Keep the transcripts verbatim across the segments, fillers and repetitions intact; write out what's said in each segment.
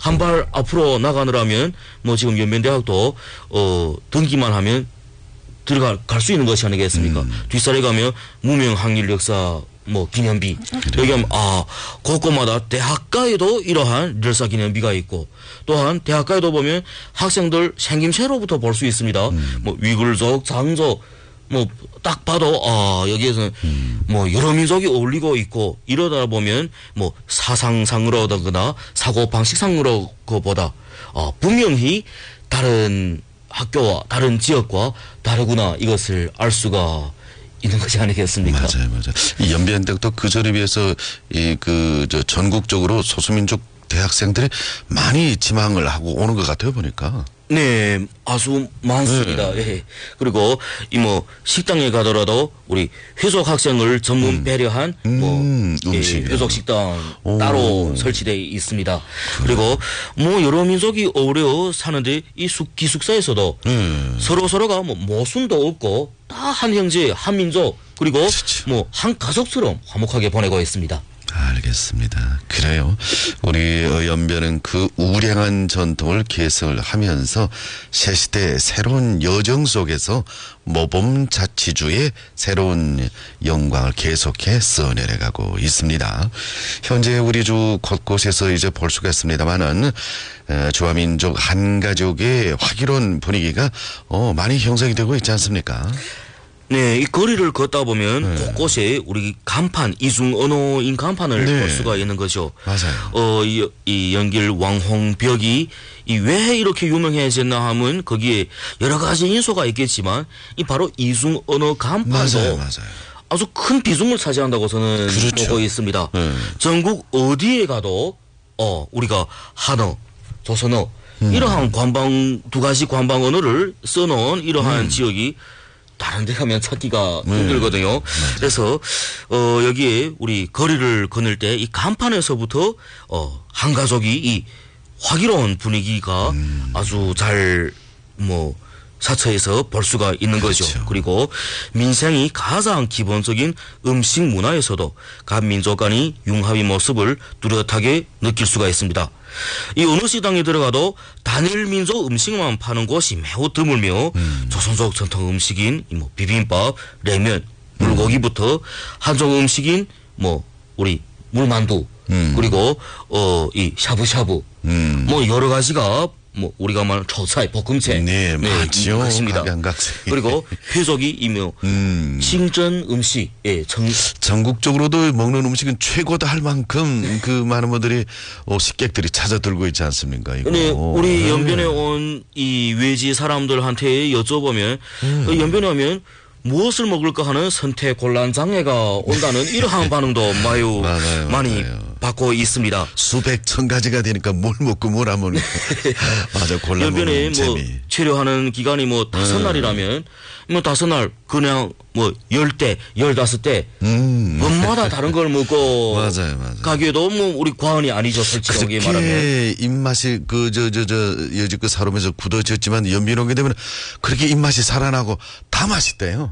한 발 앞으로 나가느라면 뭐 지금 연변대학도 어 등기만 하면 들어갈 갈 수 있는 것이 아니겠습니까? 음. 뒷살에 가면 무명 항일 역사 뭐 기념비 그래. 여기 하면 아 곳곳마다 대학가에도 이러한 열사 기념비가 있고 또한 대학가에도 보면 학생들 생김새로부터 볼 수 있습니다. 음. 뭐 위글족, 장족 뭐 딱 봐도 아 여기에서는 음. 뭐 여러 민족이 어울리고 있고 이러다 보면 뭐 사상상으로거나 사고 방식상으로 그보다 아 분명히 다른 학교와 다른 지역과 다르구나 이것을 알 수가 있는 것이 아니겠습니까? 맞아요, 맞아요. 이 연변대학도 그 전에 비해서 이 그 저 전국적으로 소수민족 대학생들이 많이 지망을 하고 오는 것 같아요 보니까. 네, 아주 많습니다. 네. 예. 그리고 이 뭐 식당에 가더라도 우리 회속 학생을 전문 음. 배려한 뭐 음, 예, 회속 식당 오. 따로 설치되어 있습니다. 그래. 그리고 뭐 여러 민족이 어우러 사는데 이 숙 기숙사에서도 음. 서로 서로가 뭐 모순도 없고 다 한 형제, 한 민족 그리고 그렇죠. 뭐 한 가족처럼 화목하게 보내고 있습니다. 알겠습니다. 그래요. 우리 연변은 그 우량한 전통을 계승을 하면서 새 시대의 새로운 여정 속에서 모범 자치주의 새로운 영광을 계속해 써내려가고 있습니다. 현재 우리 주 곳곳에서 이제 볼 수가 있습니다만은 주화민족 한 가족의 화기로운 분위기가 어, 많이 형성이 되고 있지 않습니까? 네, 이 거리를 걷다 보면 네. 곳곳에 우리 간판, 이중 언어인 간판을 네. 볼 수가 있는 거죠. 맞아요. 어, 이, 이 연길 왕홍벽이 이 왜 이렇게 유명해졌나 하면 거기에 여러 가지 인소가 있겠지만 이 바로 이중 언어 간판도 맞아요, 맞아요. 아주 큰 비중을 차지한다고 저는 그렇죠. 보고 있습니다. 네. 전국 어디에 가도 어 우리가 한어, 조선어 음. 이러한 관방 두 가지 관방 언어를 써놓은 이러한 음. 지역이 다른 데 가면 찾기가 네. 힘들거든요. 네. 그래서 어 여기에 우리 거리를 거닐 때 이 간판에서부터 어 한 가족이 이 화기로운 분위기가 음. 아주 잘 뭐 사처에서 볼 수가 있는 거죠. 그렇죠. 그리고 민생이 가장 기본적인 음식 문화에서도 각 민족 간의 융합의 모습을 뚜렷하게 느낄 수가 있습니다. 이 어느 식당에 들어가도 단일 민족 음식만 파는 곳이 매우 드물며 음. 조선족 전통 음식인 뭐 비빔밥, 냉면, 물고기부터 음. 한족 음식인 뭐 우리 물만두 음. 그리고 어 이 샤브샤브 음. 뭐 여러 가지가 뭐 우리가 말하는 초차이 볶음채 네, 네 맞죠. 것입니다. 그리고 회족이 이며 음.清真 음식 예, 정... 전국적으로도 먹는 음식은 최고다 할 만큼 그 많은 분들이 어, 식객들이 찾아들고 있지 않습니까? 이거. 네, 우리 연변에 온 이 외지 사람들한테 여쭤보면 음. 어, 연변에 오면 무엇을 먹을까 하는 선택 곤란 장애가 온다는 이러한 반응도 매우 맞아요, 많이 맞아요. 받고 있습니다. 수백 천 가지가 되니까 뭘 먹고 뭘 하면 맞아 골라 연변에 먹는 뭐 재미. 체류하는 기간이 뭐 다섯 음. 날이라면 뭐 다섯 날 그냥 뭐 열 대, 열다섯 대 음. 뭔마다 다른 걸 먹고 맞아요, 맞아요. 가기에도 뭐 우리 과언이 아니죠, 솔직하게 말하면. 입맛이 그 저 저 저 여지껏 살아오면서 굳어졌지만 연변 오게 되면 그렇게 입맛이 살아나고 다 맛있대요.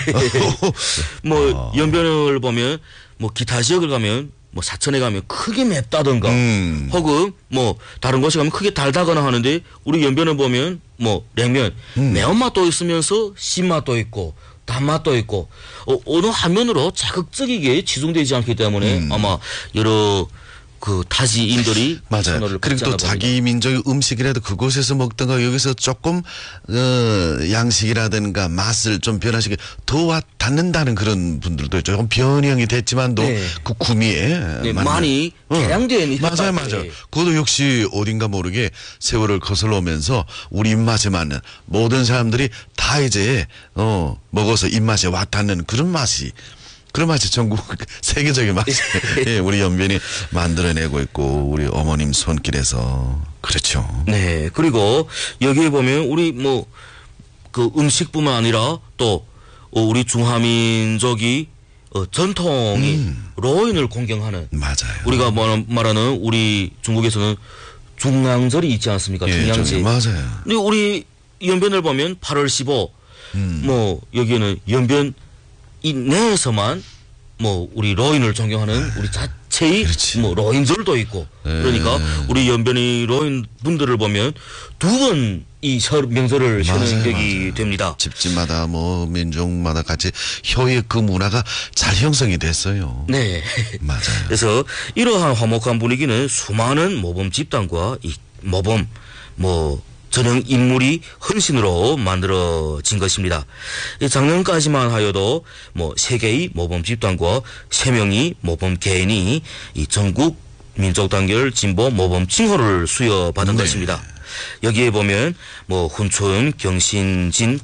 뭐 연변을 보면 뭐 기타 지역을 가면 뭐 사천에 가면 크게 맵다던가 음. 혹은 뭐 다른 곳에 가면 크게 달다거나 하는데 우리 연변을 보면 뭐 냉면 음. 매운맛도 있으면서 신맛도 있고 단맛도 있고 어, 어느 한면으로 자극적이게 지중되지 않기 때문에 음. 아마 여러 그 타지인들이 맞아요. 그리고 또 자기 민족의 음식이라도 그곳에서 먹던가 여기서 조금 어, 양식이라든가 맛을 좀 변화시켜 더 와 닿는다는 그런 분들도 조금 변형이 됐지만도 네. 그 구미에 네, 많이 개량된 어. 맞아요, 맞아요. 그것도 역시 어딘가 모르게 세월을 거슬러 오면서 우리 입맛에 맞는 모든 사람들이 다 이제 어 먹어서 입맛에 와 닿는 그런 맛이. 그런 맛이 전국 세계적인 맛이 예, 우리 연변이 만들어내고 있고 우리 어머님 손길에서 그렇죠. 네. 그리고 여기에 보면 우리 뭐 그 음식뿐만 아니라 또 우리 중화민족이 어, 전통이 음. 로인을 공경하는 맞아요. 우리가 말하는 우리 중국에서는 중앙절이 있지 않습니까? 예, 중앙제. 맞아요. 근데 우리 연변을 보면 팔월 십오 음. 뭐 여기에는 연변 이 내에서만 뭐 우리 로인을 존경하는 우리 자, 체이 그렇지. 뭐 로인절도 있고 그러니까 우리 연변이 로인 분들을 보면 두 번 이 명절을 쉬는 격이 됩니다. 집집마다 뭐 민족마다 같이 효의 그 문화가 잘 형성이 됐어요. 네. 맞아요. 그래서 이러한 화목한 분위기는 수많은 모범 집단과 이 모범 뭐 전형 인물이 헌신으로 만들어진 것입니다. 작년까지만 하여도 뭐 세 개의 모범 집단과 세 명의 모범 개인이 이 전국 민족 단결 진보 모범 칭호를 수여받은 네. 것입니다. 여기에 보면 뭐 훈촌, 경신진,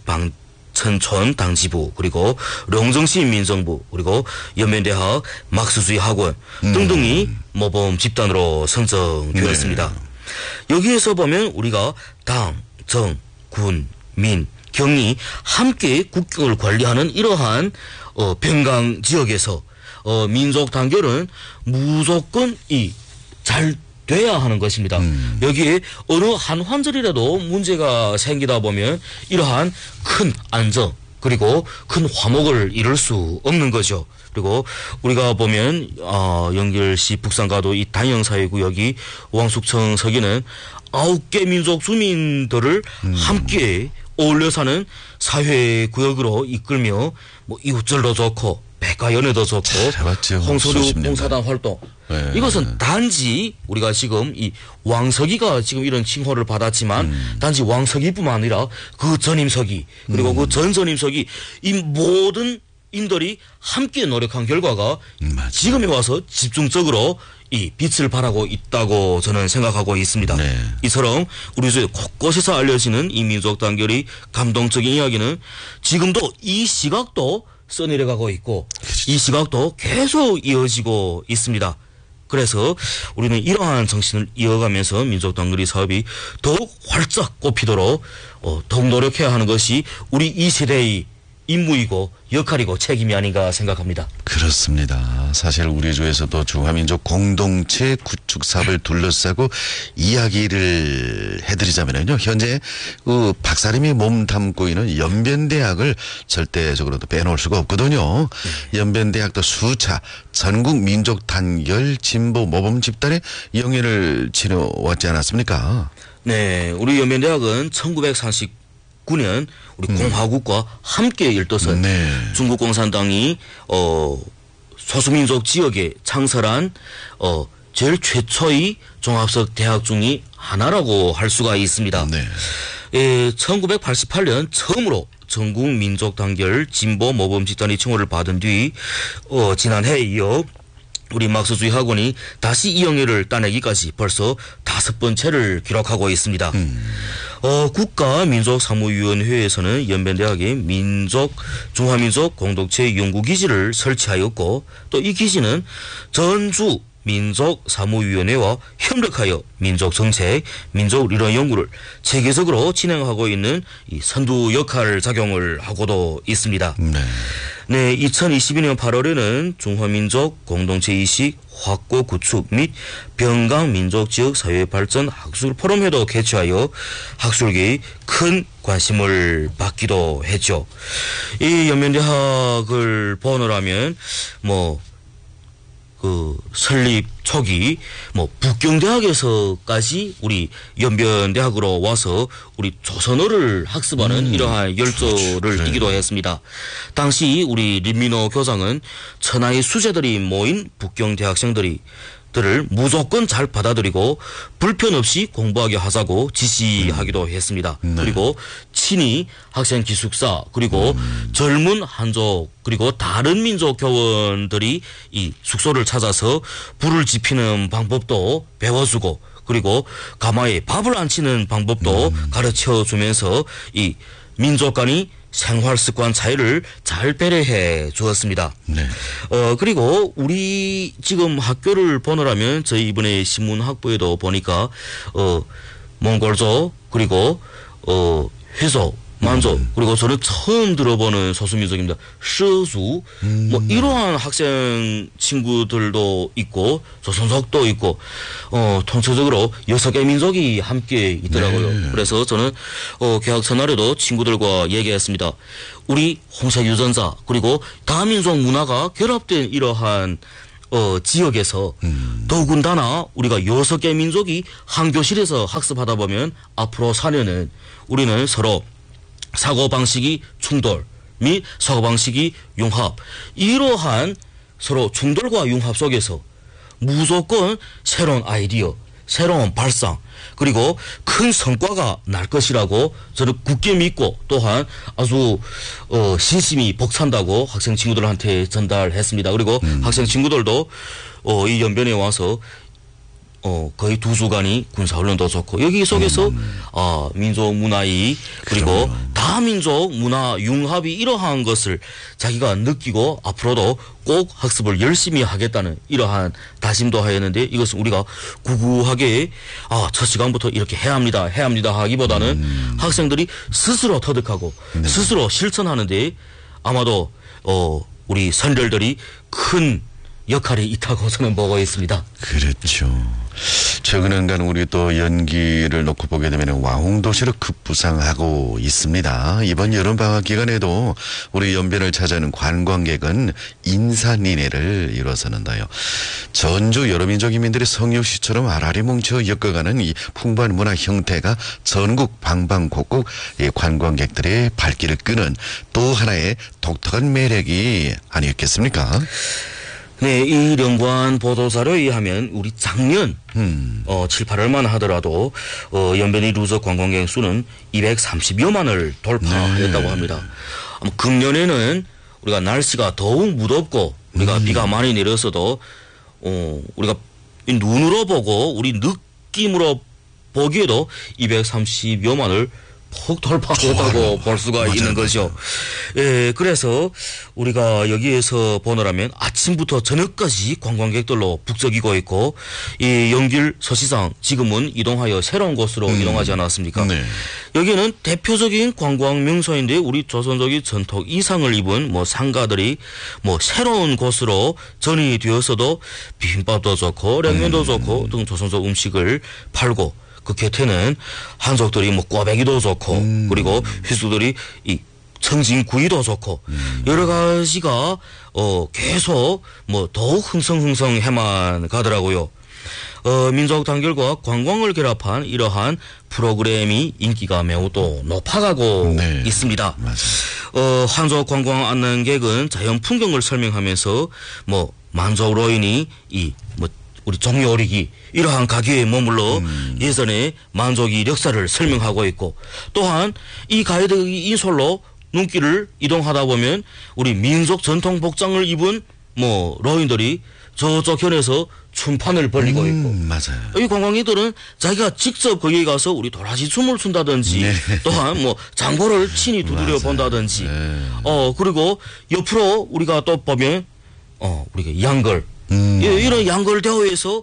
방천촌 당지부 그리고 룡정시 민정부 그리고 연면대학 막스주의 학원 음. 등등이 모범 집단으로 선정되었습니다. 네. 여기에서 보면 우리가 당, 정, 군, 민, 경이 함께 국경을 관리하는 이러한 어, 변강 지역에서 어, 민족 단결은 무조건 이 잘 돼야 하는 것입니다. 음. 여기에 어느 한 환절이라도 문제가 생기다 보면 이러한 큰 안정 그리고 큰 화목을 이룰 수 없는 거죠. 그리고 우리가 보면 어, 연결시 북산가도 이 단영사회구역이 왕숙청 서기는 아홉 개 민족 주민들을 음. 함께 어울려 사는 사회구역으로 이끌며 뭐 이웃절도 좋고 백과연애도 좋고 홍소류 봉사단 활동 네. 이것은 단지 우리가 지금 이 왕서기가 지금 이런 칭호를 받았지만 음. 단지 왕서기뿐만 아니라 그 전임서기 그리고 음. 그 전전임서기 이 모든 인들이 함께 노력한 결과가 음, 지금에 와서 집중적으로 이 빛을 발하고 있다고 저는 생각하고 있습니다. 네. 이처럼 우리 주에 곳곳에서 알려지는 이 민족 단결의 감동적인 이야기는 지금도 이 시각도 써내려가고 있고 그렇죠. 이 시각도 계속 이어지고 있습니다. 그래서 우리는 이러한 정신을 이어가면서 민족 단결의 사업이 더욱 활짝 꼽히도록 어, 더욱 노력해야 하는 것이 우리 이 세대의 임무이고 역할이고 책임이 아닌가 생각합니다. 그렇습니다. 사실 우리 주에서도 중화민족 공동체 구축 사업을 둘러싸고 이야기를 해드리자면요. 현재 그 박사님이 몸 담고 있는 연변대학을 절대적으로도 빼놓을 수가 없거든요. 네. 연변대학도 수차 전국 민족 단결 진보 모범 집단의 영예를 지녀왔지 않았습니까? 네. 우리 연변대학은 천구백삼십구 년 우리 음. 공화국과 함께 일떠선 네. 중국 공산당이 어 소수민족 지역에 창설한 어 제일 최초의 종합적 대학 중의 하나라고 할 수가 있습니다. 네. 예, 천구백팔십팔 년 처음으로 전국 민족 단결 진보 모범 집단의 칭호를 받은 뒤 어 지난해에 이어 우리 막스주의 학원이 다시 이 영예를 따내기까지 벌써 다섯 번째를 기록하고 있습니다. 음. 어, 국가민족사무위원회에서는 연변대학에 민족, 중화민족 공동체 연구기지를 설치하였고 또 이 기지는 전주 민족사무위원회와 협력하여 민족정책, 민족리론 연구를 체계적으로 진행하고 있는 이 선두 역할 작용을 하고도 있습니다. 네. 네, 이천이십이 년 팔월에는 중화민족 공동체 이식 확고 구축 및 변강 민족 지역 사회 발전 학술 포럼회도 개최하여 학술계의 큰 관심을 받기도 했죠. 이 연변대학을 번호라면 뭐 그 설립 초기 뭐 북경대학에서까지 우리 연변대학으로 와서 우리 조선어를 학습하는 음, 이러한 열조를 그렇죠. 띠기도 했습니다. 당시 우리 린민호 교장은 천하의 수재들이 모인 북경대학생들이 들을 무조건 잘 받아들이고 불편 없이 공부하게 하자고 지시하기도 음. 했습니다. 네. 그리고 친히 학생 기숙사 그리고 음. 젊은 한족 그리고 다른 민족 교원들이 이 숙소를 찾아서 불을 지피는 방법도 배워주고 그리고 가마에 밥을 안 치는 방법도 음. 가르쳐주면서 이 민족 간이 생활 습관 차이를 잘 배려해 주었습니다. 네. 어, 그리고 우리 지금 학교를 보느라면 저희 이번에 신문학부에도 보니까, 어, 몽골족, 그리고, 어, 회족, 만족, 음. 그리고 저는 처음 들어보는 소수민족입니다. 셔수, 음. 뭐, 이러한 학생 친구들도 있고, 조선족도 있고, 어, 통째적으로 여섯 개 민족이 함께 있더라고요. 네. 그래서 저는, 어, 개학 전날에도 친구들과 얘기했습니다. 우리 홍색 유전자, 그리고 다민족 문화가 결합된 이러한, 어, 지역에서 음. 더군다나 우리가 여섯 개 민족이 한 교실에서 학습하다 보면 앞으로 사 년은 우리는 서로 사고방식이 충돌 및 사고방식이 융합 이러한 서로 충돌과 융합 속에서 무조건 새로운 아이디어 새로운 발상 그리고 큰 성과가 날 것이라고 저는 굳게 믿고 또한 아주 어, 신심이 벅찬다고 학생 친구들한테 전달했습니다. 그리고 음. 학생 친구들도 어, 이 연변에 와서 어, 거의 두 주간이 군사훈련도 좋고 여기 속에서 음. 어, 민족 문화이 그리고 그럼요. 다민족 문화 융합이 이러한 것을 자기가 느끼고 앞으로도 꼭 학습을 열심히 하겠다는 이러한 다짐도 하였는데 이것은 우리가 구구하게 아, 첫 시간부터 이렇게 해야 합니다. 해야 합니다 하기보다는 음. 학생들이 스스로 터득하고 네. 스스로 실천하는데 아마도 어, 우리 선열들이 큰 역할이 있다고 저는 보고 있습니다. 그렇죠. 최근엔간 우리 또 연기를 놓고 보게 되면 왕홍도시로 급부상하고 있습니다. 이번 여름방학 기간에도 우리 연변을 찾아오는 관광객은 인산인해를 이뤄서는데요. 전주 여러 민족 이민들의 성육시처럼 알알이 뭉쳐 엮어가는 이 풍부한 문화 형태가 전국 방방곡곡 이 관광객들의 발길을 끄는 또 하나의 독특한 매력이 아니었겠습니까? 네, 이 연관 보도자료에 의하면 우리 작년 음. 어, 칠, 팔월만 하더라도 어, 연변의 루저 관광객 수는 이백삼십여만을 돌파했다고 네. 합니다. 아마 금년에는 우리가 날씨가 더욱 무덥고 우리가 음. 비가 많이 내렸어도 어, 우리가 눈으로 보고 우리 느낌으로 보기에도 이백삼십여만을 폭 돌파했다고 볼 수가 맞아요. 있는 거죠. 예, 그래서 우리가 여기에서 보느라면 아침부터 저녁까지 관광객들로 북적이고 있고 이 연길 서시장 지금은 이동하여 새로운 곳으로 음. 이동하지 않았습니까? 네. 여기는 대표적인 관광 명소인데 우리 조선족이 전통 이상을 입은 뭐 상가들이 뭐 새로운 곳으로 전이 되었어도 비빔밥도 좋고 냉면도 음. 좋고 등 조선족 음식을 팔고 그 곁에는 한족들이 뭐 꽈배기도 좋고 음. 그리고 휘수들이 이 청진구이도 좋고 음. 여러 가지가 어 계속 뭐 더욱 흥성흥성해만 가더라고요. 어 민족 단결과 관광을 결합한 이러한 프로그램이 인기가 매우 또 높아가고 네. 있습니다. 맞아요. 어 한족 관광 안내객은 자연 풍경을 설명하면서 뭐 만족로인이 이 뭐 우리 종요리기 이러한 가게에 머물러 음. 예전에 만족이 역사를 설명하고 있고 또한 이 가이드 인솔로 눈길을 이동하다 보면 우리 민족 전통 복장을 입은 뭐 로인들이 저쪽 현에서 춤판을 벌리고 음, 있고 맞아요. 이 관광객들은 자기가 직접 거기에 가서 우리 도라지 춤을 춘다든지 네. 또한 뭐 장고를 친히 두드려 맞아요. 본다든지 네. 어 그리고 옆으로 우리가 또 보면 어 우리가 양걸 음. 이- 이런 양걸 대회에서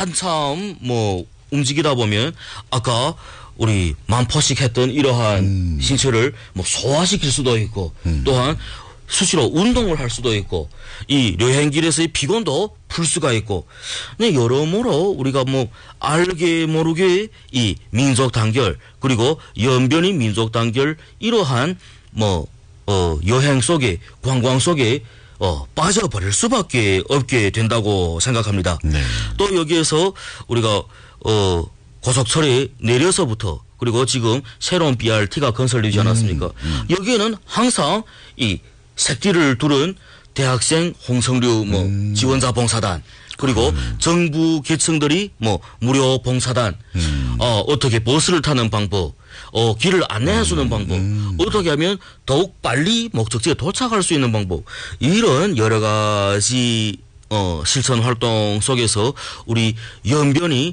한참 뭐 움직이다 보면 아까 우리 만포씩 했던 이러한 음. 신체를 뭐 소화시킬 수도 있고 음. 또한 수시로 운동을 할 수도 있고 이 여행길에서의 피곤도 풀 수가 있고 네, 여러모로 우리가 뭐 알게 모르게 이 민족 단결 그리고 연변이 민족 단결 이러한 뭐 어, 여행 속에 관광 속에 어, 빠져버릴 수밖에 없게 된다고 생각합니다. 네. 또 여기에서 우리가 어, 고속철에 내려서부터 그리고 지금 새로운 비알티가 건설되지 않았습니까? 음, 음. 여기에는 항상 이 새끼를 두른 대학생 홍성류 뭐 음. 지원자 봉사단 그리고 정부 계층들이 뭐 무료 봉사단 음. 어, 어떻게 버스를 타는 방법 어, 길을 안내해주는 음. 방법 음. 어떻게 하면 더욱 빨리 목적지에 도착할 수 있는 방법 이런 여러 가지 어, 실천 활동 속에서 우리 연변이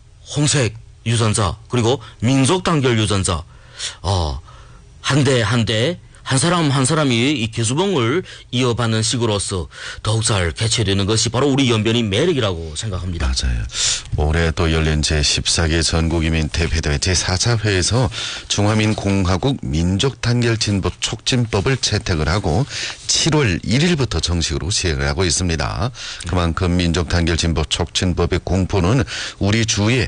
홍색 유전자 그리고 민족 단결 유전자 어, 한 대 한 대 한 사람 한 사람이 이 개수봉을 이어받는 식으로서 더욱 잘 개최되는 것이 바로 우리 연변의 매력이라고 생각합니다. 맞아요. 올해 또 열린 제십사 개 전국이민 대회대회 제사 차 회에서 중화민공화국 민족단결진보 촉진법을 채택을 하고 칠월 일일부터 정식으로 시행을 하고 있습니다. 그만큼 민족단결진보 촉진법의 공포는 우리 주의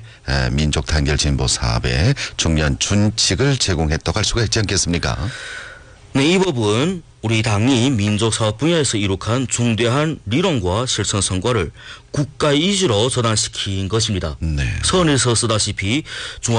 민족단결진보 사업에 중요한 준칙을 제공했다고 할 수가 있지 않겠습니까? 네, 이 법은 우리 당이 민족사업 분야에서 이룩한 중대한理論과 실천 성과를 국가의 이주로 전환시킨 것입니다. 네. 선에서 쓰다시피 중앙